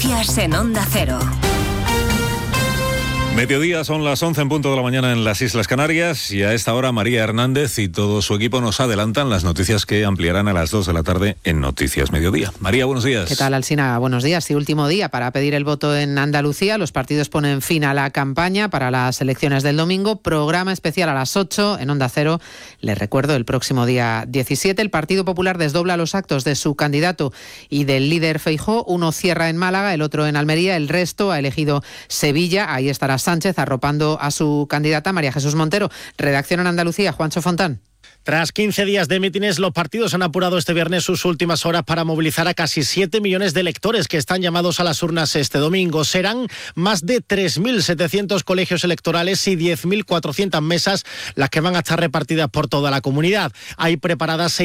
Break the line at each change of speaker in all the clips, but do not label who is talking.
Noticias en Onda Cero.
Mediodía, son las 11 en punto de la mañana en las Islas Canarias y a esta hora María Hernández y todo su equipo nos adelantan las noticias que ampliarán a las 2 de la tarde en Noticias Mediodía. María, buenos días.
¿Qué tal, Alsina? Buenos días. Y último día para pedir el voto en Andalucía. Los partidos ponen fin a la campaña para las elecciones del domingo. Programa especial a las 8 en Onda Cero. Les recuerdo, el próximo día 17 el Partido Popular desdobla los actos de su candidato y del líder Feijóo. Uno cierra en Málaga, el otro en Almería. El resto ha elegido Sevilla. Ahí estará Sánchez arropando a su candidata María Jesús Montero. Redacción en Andalucía, Juancho Fontán.
Tras 15 días de mítines, los partidos han apurado este viernes sus últimas horas para movilizar a casi 7 millones de electores que están llamados a las urnas este domingo. Serán más de 3.700 colegios electorales y 10.400 mesas las que van a estar repartidas por toda la comunidad. Hay preparadas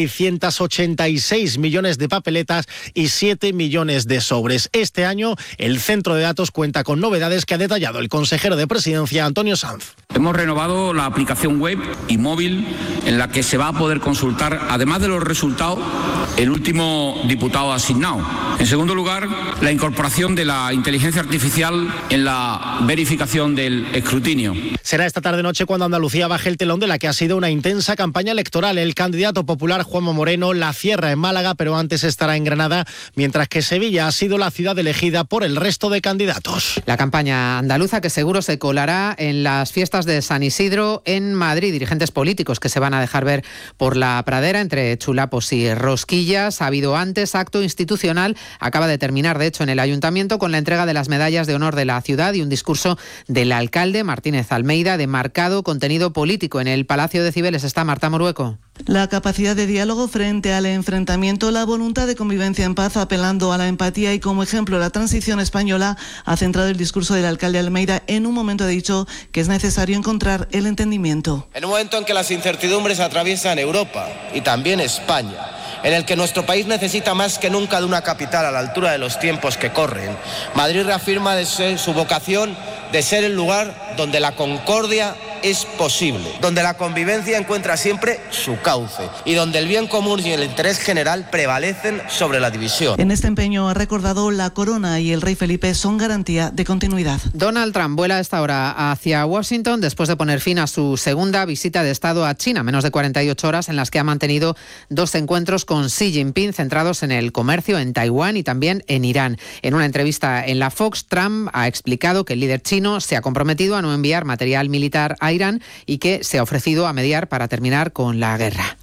686 millones de papeletas y 7 millones de sobres. Este año, el centro de datos cuenta con novedades que ha detallado el consejero de Presidencia, Antonio Sanz.
Hemos renovado la aplicación web y móvil en la que se va a poder consultar, además de los resultados, el último diputado asignado. En segundo lugar, la incorporación de la inteligencia artificial en la verificación del escrutinio.
Será esta tarde-noche cuando Andalucía baje el telón de la que ha sido una intensa campaña electoral. El candidato popular Juanma Moreno la cierra en Málaga, pero antes estará en Granada, mientras que Sevilla ha sido la ciudad elegida por el resto de candidatos.
La campaña andaluza que seguro se colará en las fiestas de San Isidro en Madrid. Dirigentes políticos que se van a dejar ver por la pradera entre chulapos y rosquillas. Ha habido antes acto institucional, acaba de terminar de hecho en el Ayuntamiento con la entrega de las medallas de honor de la ciudad y un discurso del alcalde Martínez Almeida de marcado contenido político. En el Palacio de Cibeles está Marta Morueco.
La capacidad de diálogo frente al enfrentamiento, la voluntad de convivencia en paz, apelando a la empatía y como ejemplo la transición española, ha centrado el discurso del alcalde Almeida. En un momento ha dicho que es necesario encontrar el entendimiento.
En un momento en que las incertidumbres atraviesan Europa y también España, en el que nuestro país necesita más que nunca de una capital a la altura de los tiempos que corren, Madrid reafirma su vocación de ser el lugar donde la concordia es posible, donde la convivencia encuentra siempre su cauce y donde el bien común y el interés general prevalecen sobre la división.
En este empeño ha recordado la corona y el rey Felipe son garantía de continuidad.
Donald Trump vuela a esta hora hacia Washington después de poner fin a su segunda visita de Estado a China, menos de 48 horas en las que ha mantenido 2 encuentros con Xi Jinping centrados en el comercio en Taiwán y también en Irán. En una entrevista en la Fox, Trump ha explicado que el líder chino se ha comprometido a no enviar material militar a Irán y que se ha ofrecido a mediar para terminar con la guerra.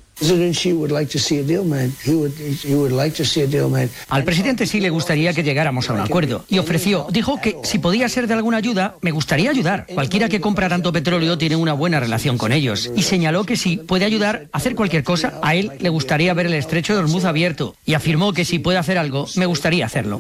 Al presidente sí le gustaría que llegáramos a un acuerdo y dijo que si podía ser de alguna ayuda, me gustaría ayudar. Cualquiera que compra tanto petróleo tiene una buena relación con ellos y señaló que si puede ayudar a hacer cualquier cosa, a él le gustaría ver el estrecho de Hormuz abierto y afirmó que si puede hacer algo, me gustaría hacerlo.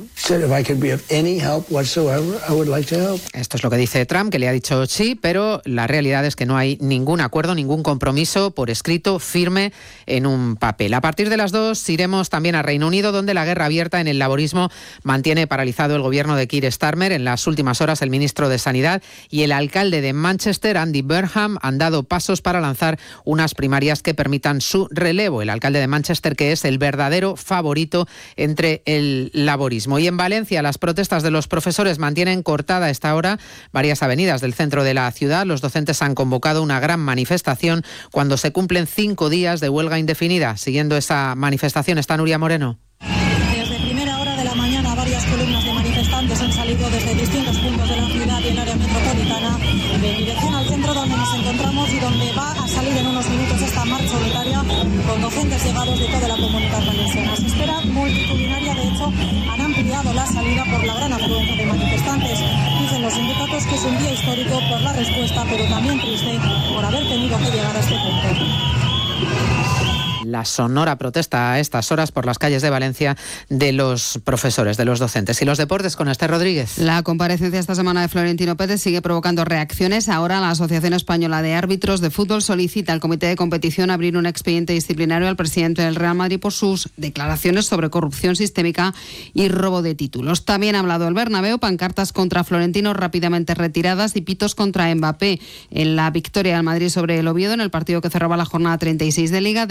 Esto es lo que dice Trump, que le ha dicho Xi, pero la realidad es que no hay ningún acuerdo, ningún compromiso por escrito firme en un papel. A partir de las 2 iremos también a Reino Unido, donde la guerra abierta en el laborismo mantiene paralizado el gobierno de Keir Starmer. En las últimas horas, el ministro de Sanidad y el alcalde de Manchester, Andy Burnham, han dado pasos para lanzar unas primarias que permitan su relevo. El alcalde de Manchester, que es el verdadero favorito entre el laborismo. Y en Valencia, las protestas de los profesores mantienen cortada a esta hora varias avenidas del centro de la ciudad. Los docentes han convocado una gran manifestación cuando se cumplen 5 días de huelga indefinida. Siguiendo esa manifestación está Nuria Moreno.
Desde primera hora de la mañana, varias columnas de manifestantes han salido desde distintos puntos de la ciudad y el área metropolitana en dirección al centro donde nos encontramos y donde va a salir en unos minutos esta marcha unitaria con docentes llegados de toda la comunidad valenciana. Se espera multitudinaria, de hecho, han ampliado la salida por la gran afluencia de manifestantes. Dicen los sindicatos que es un día histórico por la respuesta, pero también triste por haber tenido que llegar a este punto.
La sonora protesta a estas horas por las calles de Valencia de los profesores, de los docentes. Y los deportes con Esther Rodríguez.
La comparecencia esta semana de Florentino Pérez sigue provocando reacciones. Ahora la Asociación Española de Árbitros de Fútbol solicita al Comité de Competición abrir un expediente disciplinario al presidente del Real Madrid por sus declaraciones sobre corrupción sistémica y robo de títulos. También ha hablado el Bernabéu, pancartas contra Florentino rápidamente retiradas y pitos contra Mbappé en la victoria del Madrid sobre el Oviedo en el partido que cerraba la jornada 36 de Liga. Después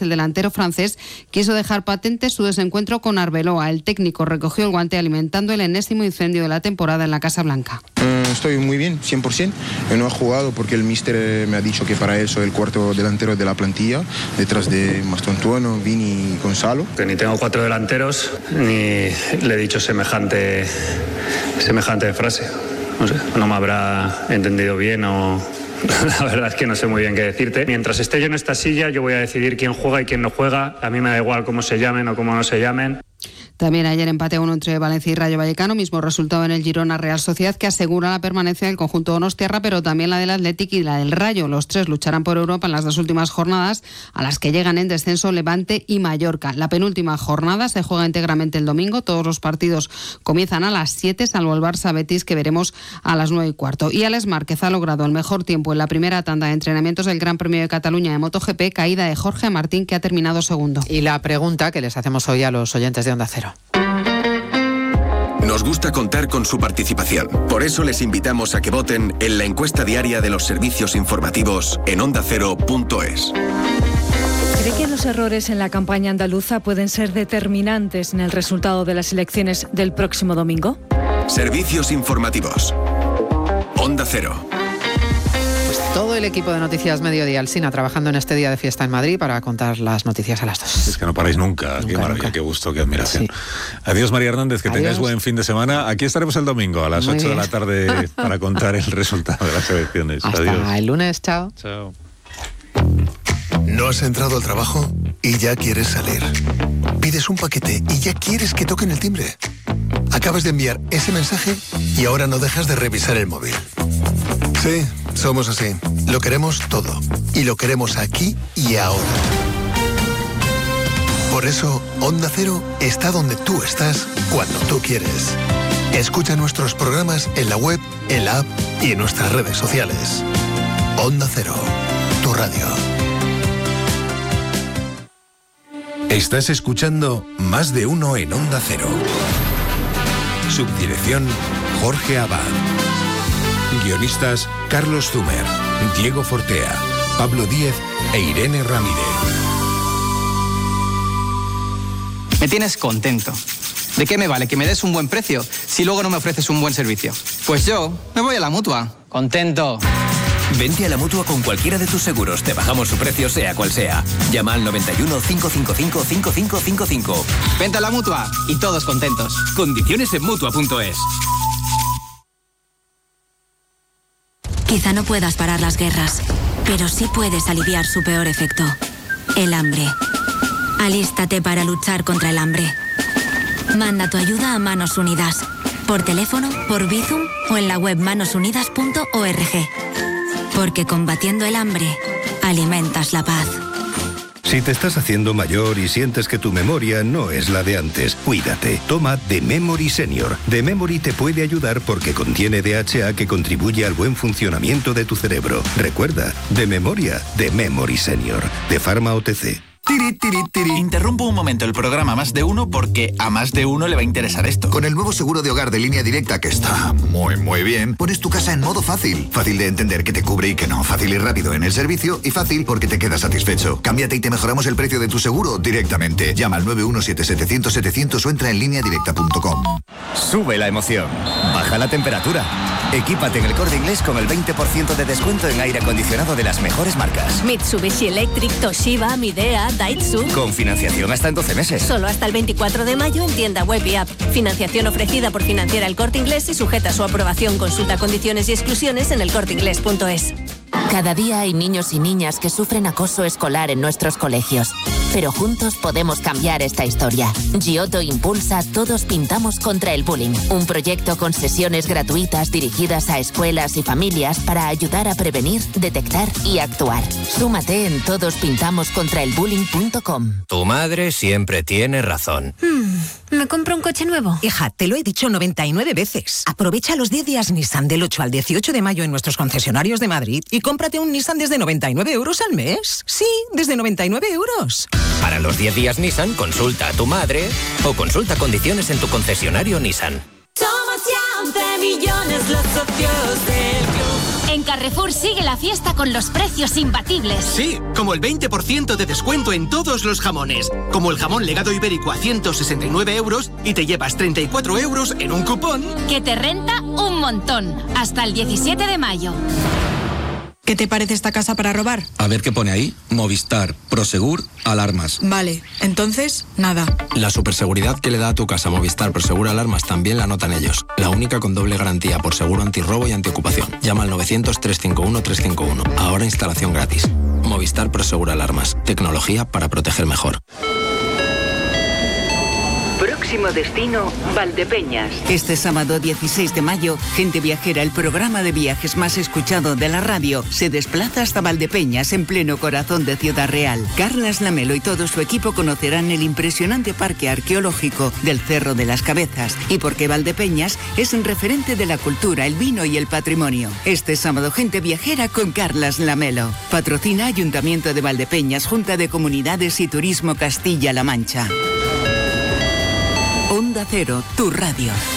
el delantero francés quiso dejar patente su desencuentro con Arbeloa. El técnico recogió el guante alimentando el enésimo incendio de la temporada en la Casa Blanca.
Estoy muy bien, 100%. No he jugado porque el míster me ha dicho que para él soy el cuarto delantero de la plantilla, detrás de Mastantuono, Vini y Gonzalo.
Que ni tengo 4 delanteros, ni le he dicho semejante frase. No sé, no me habrá entendido bien o... La verdad es que no sé muy bien qué decirte. Mientras esté yo en esta silla, yo voy a decidir quién juega y quién no juega. A mí me da igual cómo se llamen o cómo no se llamen.
También ayer empate 1 entre Valencia y Rayo Vallecano, mismo resultado en el Girona Real Sociedad, que asegura la permanencia del conjunto donostiarra, pero también la del Athletic y la del Rayo. Los tres lucharán por Europa en las 2 últimas jornadas, a las que llegan en descenso Levante y Mallorca. La penúltima jornada se juega íntegramente el domingo. Todos los partidos comienzan a las 7, salvo el Barça Betis, que veremos a las 9:15. Y Alex Márquez ha logrado el mejor tiempo en la primera tanda de entrenamientos del Gran Premio de Cataluña de MotoGP, caída de Jorge Martín, que ha terminado segundo.
Y la pregunta que les hacemos hoy a los oyentes de Onda Cero.
Nos gusta contar con su participación. Por eso les invitamos a que voten en la encuesta diaria de los servicios informativos en ondacero.es.
¿Cree que los errores en la campaña andaluza pueden ser determinantes en el resultado de las elecciones del próximo domingo?
Servicios informativos. Onda Cero.
Todo el equipo de Noticias Mediodía Alsina trabajando en este día de fiesta en Madrid para contar las noticias a las 2.
Es que no paráis nunca. Qué maravilla, nunca. Qué gusto, qué admiración. Sí. Adiós, María Hernández, que tengáis buen fin de semana. Aquí estaremos el domingo a las 8 de la tarde para contar el resultado de las elecciones.
Hasta
Adiós.
El lunes, chao.
Chao.
¿No has entrado al trabajo y ya quieres salir? Pides un paquete y ya quieres que toquen el timbre. Acabas de enviar ese mensaje y ahora no dejas de revisar el móvil. Sí, somos así. Lo queremos todo. Y lo queremos aquí y ahora. Por eso, Onda Cero está donde tú estás cuando tú quieres. Escucha nuestros programas en la web, en la app y en nuestras redes sociales. Onda Cero, tu radio.
Estás escuchando Más de Uno en Onda Cero. Subdirección Jorge Abad. Guionistas Carlos Zumer, Diego Fortea, Pablo Díez e Irene Ramírez.
Me tienes contento. ¿De qué me vale que me des un buen precio si luego no me ofreces un buen servicio? Pues yo me voy a la Mutua. Contento.
Vente a la Mutua con cualquiera de tus seguros. Te bajamos su precio sea cual sea. Llama al 91 555 5555.
Vente a la Mutua y todos contentos.
Condiciones en Mutua.es.
Quizá no puedas parar las guerras, pero sí puedes aliviar su peor efecto, el hambre. Alístate para luchar contra el hambre. Manda tu ayuda a Manos Unidas, por teléfono, por Bizum o en la web manosunidas.org. Porque combatiendo el hambre, alimentas la paz.
Si te estás haciendo mayor y sientes que tu memoria no es la de antes, cuídate. Toma The Memory Senior. The Memory te puede ayudar porque contiene DHA que contribuye al buen funcionamiento de tu cerebro. Recuerda, de memoria, The Memory Senior. De Pharma OTC.
Interrumpo un momento el programa Más de Uno porque a más de uno le va a interesar esto.
Con el nuevo seguro de hogar de Línea Directa, que está muy bien, pones tu casa en modo fácil. Fácil de entender que te cubre y que no. Fácil y rápido en el servicio y fácil porque te quedas satisfecho. Cámbiate y te mejoramos el precio de tu seguro directamente. Llama al 917-700-700 o entra en lineadirecta.com.
Sube la emoción. Baja la temperatura. Equípate en El Corte Inglés con el 20% de descuento en aire acondicionado de las mejores marcas.
Mitsubishi Electric, Toshiba, Midea, Daihatsu.
Con financiación hasta en 12 meses.
Solo hasta el 24 de mayo en tienda web y app. Financiación ofrecida por Financiera El Corte Inglés y sujeta a su aprobación. Consulta condiciones y exclusiones en elcorteinglés.es.
Cada día hay niños y niñas que sufren acoso escolar en nuestros colegios. Pero juntos podemos cambiar esta historia. Giotto impulsa Todos Pintamos contra el Bullying, un proyecto con sesiones gratuitas dirigidas a escuelas y familias para ayudar a prevenir, detectar y actuar. Súmate en todospintamoscontraelbullying.com.
Tu madre siempre tiene razón.
¿Me compro un coche nuevo?
Hija, te lo he dicho 99 veces. Aprovecha los 10 días Nissan del 8 al 18 de mayo en nuestros concesionarios de Madrid y cómprate un Nissan desde 99 euros al mes. Sí, desde 99 euros.
Para los 10 días Nissan, consulta a tu madre o consulta condiciones en tu concesionario Nissan.
Somos ya 11 millones los socios del club.
En Carrefour sigue la fiesta con los precios imbatibles.
Sí, como el 20% de descuento en todos los jamones. Como el jamón legado ibérico a 169 euros y te llevas 34 euros en un cupón.
Que te renta un montón. Hasta el 17 de mayo.
¿Qué te parece esta casa para robar?
A ver qué pone ahí. Movistar, Prosegur, alarmas.
Vale, entonces, nada.
La superseguridad que le da a tu casa Movistar Prosegur Alarmas también la notan ellos. La única con doble garantía por seguro antirrobo y antiocupación. Llama al 900-351-351. Ahora instalación gratis. Movistar Prosegur Alarmas. Tecnología para proteger mejor.
Próximo destino, Valdepeñas. Este sábado 16 de mayo, Gente Viajera, el programa de viajes más escuchado de la radio, se desplaza hasta Valdepeñas, en pleno corazón de Ciudad Real. Carlas Lamelo y todo su equipo conocerán el impresionante parque arqueológico del Cerro de las Cabezas y por qué Valdepeñas es un referente de la cultura, el vino y el patrimonio. Este sábado, Gente Viajera con Carlas Lamelo. Patrocina Ayuntamiento de Valdepeñas, Junta de Comunidades y Turismo Castilla-La Mancha. Onda Cero, tu radio.